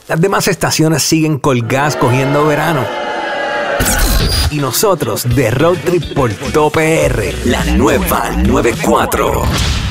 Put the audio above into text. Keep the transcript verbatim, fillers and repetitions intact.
Las demás estaciones siguen colgadas cogiendo verano. Y nosotros de Road Trip por Top P R, la nueva noventa y cuatro.